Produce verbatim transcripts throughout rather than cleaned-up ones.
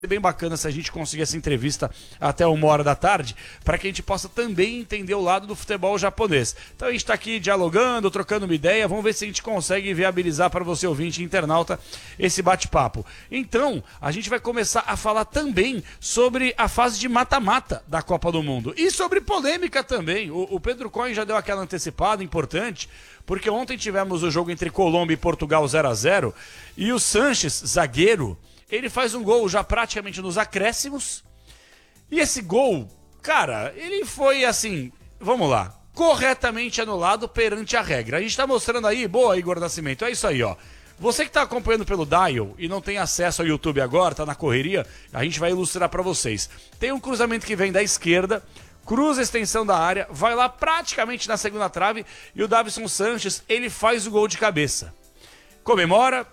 bem bacana se a gente conseguir essa entrevista até uma hora da tarde, para que a gente possa também entender o lado do futebol japonês. Então a gente está aqui dialogando, trocando uma ideia, vamos ver se a gente consegue viabilizar para você, ouvinte internauta, esse bate-papo. Então, a gente vai começar a falar também sobre a fase de mata-mata da Copa do Mundo e sobre polêmica também. O, o Pedro Cohen já deu aquela antecipada importante, porque ontem tivemos o jogo entre Colômbia e Portugal zero a zero e o Sanches, zagueiro, ele faz um gol já praticamente nos acréscimos. E esse gol, cara, ele foi assim, vamos lá, corretamente anulado perante a regra. A gente tá mostrando aí, boa, Igor Nascimento, é isso aí, ó. Você que tá acompanhando pelo Dial e não tem acesso ao YouTube agora, tá na correria, a gente vai ilustrar pra vocês. Tem um cruzamento que vem da esquerda, cruza a extensão da área, vai lá praticamente na segunda trave e o Davinson Sanches, ele faz o gol de cabeça. Comemora,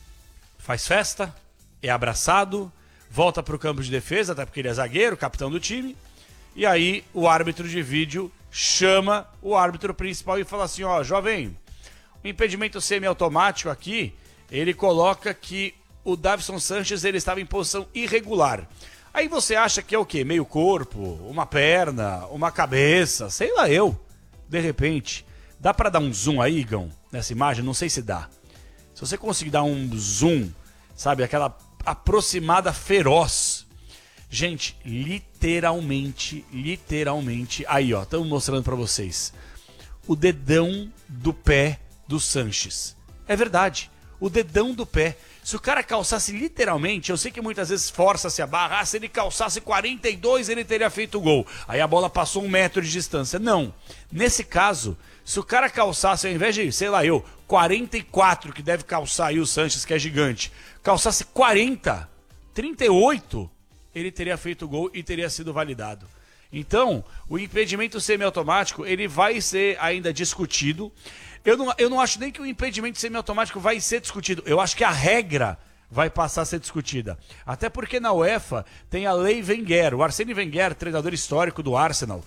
faz festa, é abraçado, volta para o campo de defesa, até porque ele é zagueiro, capitão do time, e aí o árbitro de vídeo chama o árbitro principal e fala assim, ó, jovem, o impedimento semiautomático aqui, ele coloca que o Davinson Sanches ele estava em posição irregular. Aí você acha que é o quê? Meio corpo, uma perna, uma cabeça, sei lá eu, de repente. Dá para dar um zoom aí, Igão, nessa imagem? Não sei se dá. Se você conseguir dar um zoom, sabe, aquela aproximada feroz. Gente, literalmente, literalmente, aí ó, estamos mostrando pra vocês. O dedão do pé do Sanches. É verdade, o dedão do pé. Se o cara calçasse literalmente, eu sei que muitas vezes força-se a barra, ah, se ele calçasse quarenta e dois ele teria feito o gol. Aí a bola passou um metro de distância. Não, nesse caso, se o cara calçasse, ao invés de, sei lá eu, quarenta e quatro, que deve calçar aí o Sanches, que é gigante, calçasse quarenta, trinta e oito, ele teria feito o gol e teria sido validado. Então, o impedimento semiautomático, ele vai ser ainda discutido. Eu não, eu não acho nem que o impedimento semiautomático vai ser discutido. Eu acho que a regra vai passar a ser discutida. Até porque na UEFA tem a Lei Wenger. O Arsène Wenger, treinador histórico do Arsenal,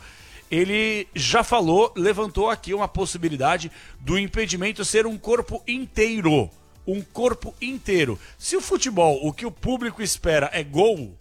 ele já falou, levantou aqui uma possibilidade do impedimento ser um corpo inteiro. Um corpo inteiro. Se o futebol, o que o público espera é gol,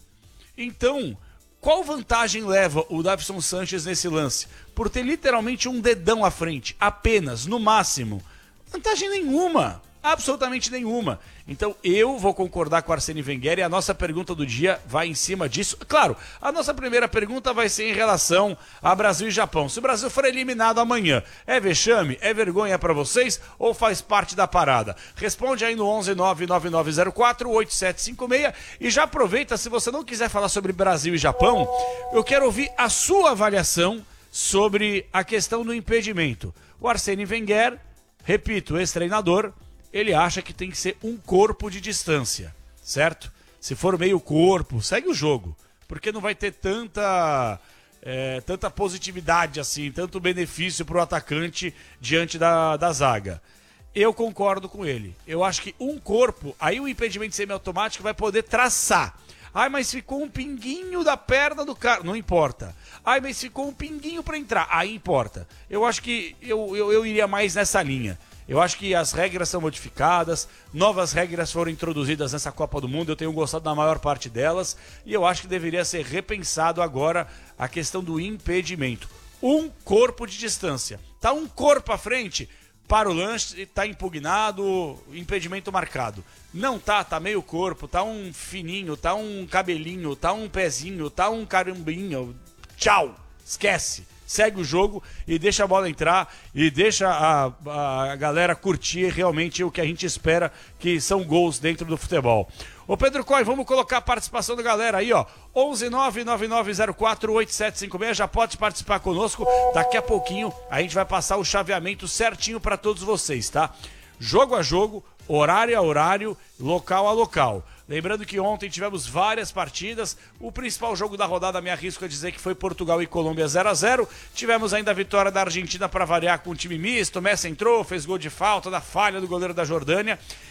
então qual vantagem leva o Davinson Sanches nesse lance? Por ter literalmente um dedão à frente, apenas, no máximo. Vantagem nenhuma, absolutamente nenhuma. Então eu vou concordar com o Arsène Wenger e a nossa pergunta do dia vai em cima disso. Claro, a nossa primeira pergunta vai ser em relação a Brasil e Japão. Se o Brasil for eliminado amanhã, é vexame, é vergonha para vocês ou faz parte da parada? Responde aí no onze nove nove nove zero quatro oito sete cinco seis e já aproveita, se você não quiser falar sobre Brasil e Japão, eu quero ouvir a sua avaliação sobre a questão do impedimento. O Arsène Wenger, repito, ex-treinador, ele acha que tem que ser um corpo de distância, certo? Se for meio corpo, segue o jogo, porque não vai ter tanta, é, tanta positividade assim, tanto benefício para o atacante diante da, da zaga. Eu concordo com ele. Eu acho que um corpo, aí o impedimento semiautomático vai poder traçar. Ai, mas ficou um pinguinho da perna do cara. Não importa. Ai, mas ficou um pinguinho para entrar. Aí importa. Eu acho que eu, eu, eu iria mais nessa linha. Eu acho que as regras são modificadas, novas regras foram introduzidas nessa Copa do Mundo, eu tenho gostado da maior parte delas, e eu acho que deveria ser repensado agora a questão do impedimento. Um corpo de distância. Tá um corpo à frente, para o lance, tá impugnado, impedimento marcado. Não tá, tá meio corpo, tá um fininho, tá um cabelinho, tá um pezinho, tá um carambinho. Tchau, esquece. Segue o jogo e deixa a bola entrar e deixa a, a galera curtir realmente o que a gente espera, que são gols dentro do futebol. Ô Pedro Coy, vamos colocar a participação da galera aí, ó. onze nove nove nove zero quatro oito sete cinco seis, já pode participar conosco. Daqui a pouquinho a gente vai passar o chaveamento certinho para todos vocês, tá? Jogo a jogo, horário a horário, local a local. Lembrando que ontem tivemos várias partidas, o principal jogo da rodada, me arrisco a dizer que foi Portugal e Colômbia zero a zero, tivemos ainda a vitória da Argentina para variar com o time misto, Messi entrou, fez gol de falta, da falha do goleiro da Jordânia,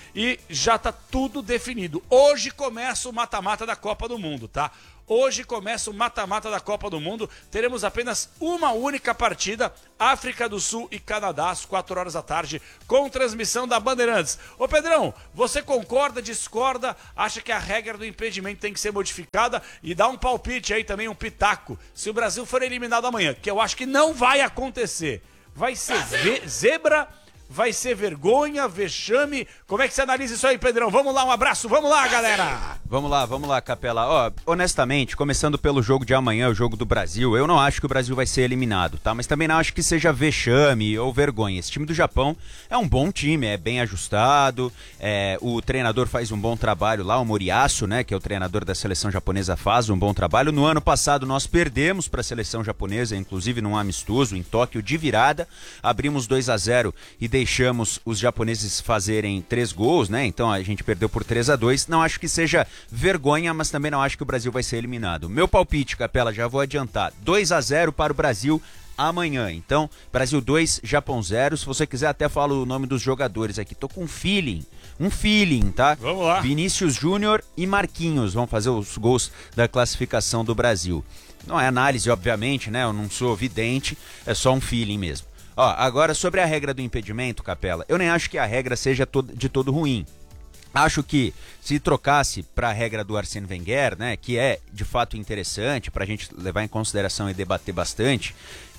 e já tá tudo definido. Hoje começa o mata-mata da Copa do Mundo, tá? Hoje começa o mata-mata da Copa do Mundo. Teremos apenas uma única partida, África do Sul e Canadá, às quatro horas da tarde, com transmissão da Bandeirantes. Ô Pedrão, você concorda, discorda, acha que a regra do impedimento tem que ser modificada? E dá um palpite aí também, um pitaco, se o Brasil for eliminado amanhã, que eu acho que não vai acontecer. Vai ser zebra... Vai ser vergonha, vexame. Como é que você analisa isso aí, Pedrão? Vamos lá, um abraço. Vamos lá, galera. Vamos lá, vamos lá, Capela. Ó, honestamente, começando pelo jogo de amanhã, o jogo do Brasil, eu não acho que o Brasil vai ser eliminado, tá? Mas também não acho que seja vexame ou vergonha. Esse time do Japão é um bom time, é bem ajustado, é, o treinador faz um bom trabalho lá, o Moriyasu, né, que é o treinador da seleção japonesa, faz um bom trabalho. No ano passado nós perdemos para a seleção japonesa, inclusive num amistoso em Tóquio de virada, abrimos dois a zero e deixamos os japoneses fazerem três gols, né? Então a gente perdeu por três a dois. Não acho que seja vergonha, mas também não acho que o Brasil vai ser eliminado. Meu palpite, Capela, já vou adiantar. dois a zero para o Brasil amanhã. Então, Brasil dois, Japão zero. Se você quiser, até falo o nome dos jogadores aqui. Tô com um feeling. Um feeling, tá? Vamos lá. Vinícius Júnior e Marquinhos vão fazer os gols da classificação do Brasil. Não é análise, obviamente, né? Eu não sou vidente, é só um feeling mesmo. Ó, agora sobre a regra do impedimento, Capela, eu nem acho que a regra seja de todo ruim. Acho que se trocasse para a regra do Arsène Wenger, né, que é de fato interessante para a gente levar em consideração e debater bastante,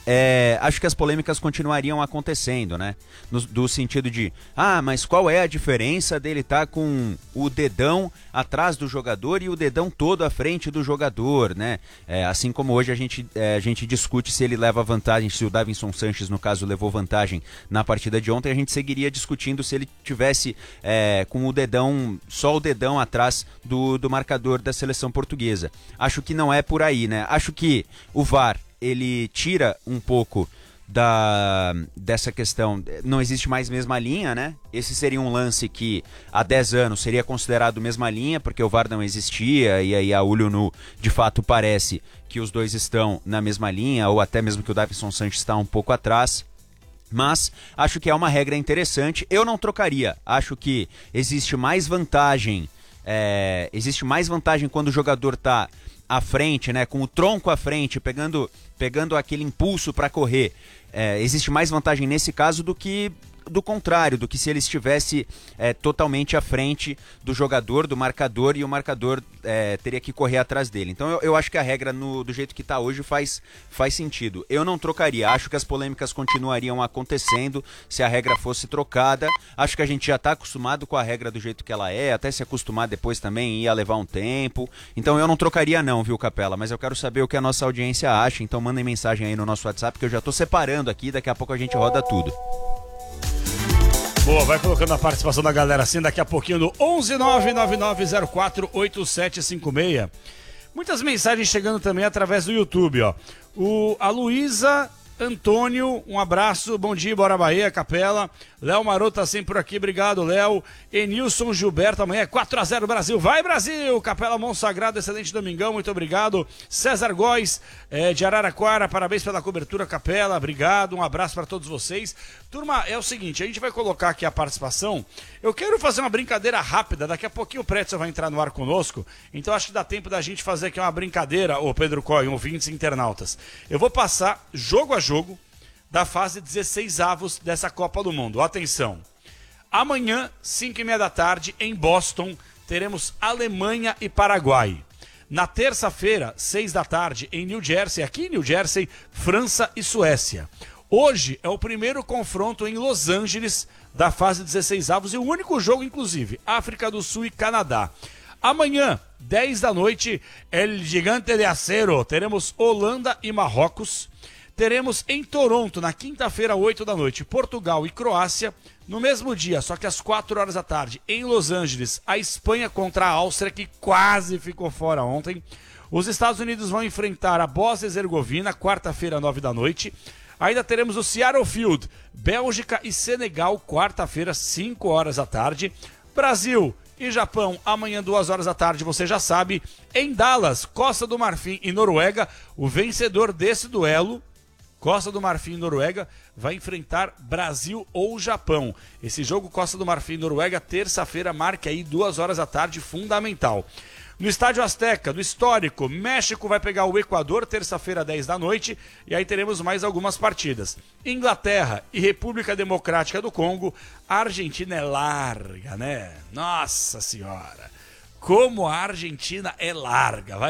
é, acho que as polêmicas continuariam acontecendo, né? No, do sentido de, ah, mas qual é a diferença dele estar tá com o dedão atrás do jogador e o dedão todo à frente do jogador, né? É, assim como hoje a gente, é, a gente discute se ele leva vantagem, se o Davinson Sanches, no caso, levou vantagem na partida de ontem, a gente seguiria discutindo se ele tivesse é, com o dedão, só o dedão atrás do, do marcador da seleção portuguesa. Acho que não é por aí, né? Acho que o V A R ele tira um pouco da, dessa questão, não existe mais mesma linha, né? Esse seria um lance que há dez anos seria considerado mesma linha, porque o V A R não existia, e aí a olho nu, de fato, parece que os dois estão na mesma linha, ou até mesmo que o Davinson Sanches está um pouco atrás. Mas acho que é uma regra interessante, eu não trocaria, acho que existe mais vantagem, é, existe mais vantagem quando o jogador está à frente, né, com o tronco à frente, pegando, pegando aquele impulso para correr. É, existe mais vantagem nesse caso do que do contrário, do que se ele estivesse é, totalmente à frente do jogador, do marcador, e o marcador é, teria que correr atrás dele. Então eu, eu acho que a regra, no, do jeito que está hoje, faz, faz sentido. Eu não trocaria, acho que as polêmicas continuariam acontecendo se a regra fosse trocada. Acho que a gente já está acostumado com a regra do jeito que ela é, até se acostumar depois também ia levar um tempo. Então eu não trocaria não, viu, Capela? Mas eu quero saber o que a nossa audiência acha, então mandem mensagem aí no nosso WhatsApp, que eu já estou separando aqui, daqui a pouco a gente roda tudo. Boa, vai colocando a participação da galera assim daqui a pouquinho no onze nove nove nove zero quatro oito sete cinco seis. Muitas mensagens chegando também através do YouTube, ó. O, a Luísa Antônio, um abraço, bom dia, bora Bahia, Capela. Léo Maroto tá sempre por aqui, obrigado, Léo. Enilson Gilberto, amanhã é quatro a zero Brasil, vai Brasil! Capela Monsagrado, excelente domingão, muito obrigado. César Góes, é, de Araraquara, parabéns pela cobertura, Capela, obrigado, um abraço para todos vocês. Turma, é o seguinte, a gente vai colocar aqui a participação. Eu quero fazer uma brincadeira rápida, daqui a pouquinho o Pretzel vai entrar no ar conosco, então acho que dá tempo da gente fazer aqui uma brincadeira, ô Pedro Coy, ouvintes e internautas. Eu vou passar jogo a jogo da fase dezesseis avos dessa Copa do Mundo. Atenção, amanhã, cinco e meia da tarde, em Boston, teremos Alemanha e Paraguai. Na terça-feira, seis da tarde, em New Jersey, aqui em New Jersey, França e Suécia. Hoje é o primeiro confronto em Los Angeles da fase dezesseis avos e o único jogo, inclusive, África do Sul e Canadá. Amanhã, dez da noite, El Gigante de Acero, teremos Holanda e Marrocos. Teremos em Toronto, na quinta-feira, oito da noite, Portugal e Croácia. No mesmo dia, só que às quatro horas da tarde, em Los Angeles, a Espanha contra a Áustria, que quase ficou fora ontem. Os Estados Unidos vão enfrentar a Bósnia e Herzegovina, quarta-feira, nove da noite. Ainda teremos o Seattle Field, Bélgica e Senegal, quarta-feira, cinco horas da tarde. Brasil e Japão, amanhã, duas horas da tarde, você já sabe. Em Dallas, Costa do Marfim e Noruega, o vencedor desse duelo Costa do Marfim e Noruega vai enfrentar Brasil ou Japão. Esse jogo Costa do Marfim e Noruega, terça-feira, marque aí duas horas da tarde, fundamental. No Estádio Azteca, do histórico, México vai pegar o Equador, terça-feira, dez da noite, e aí teremos mais algumas partidas. Inglaterra e República Democrática do Congo, a Argentina é larga, né? Nossa Senhora! Como a Argentina é larga, vai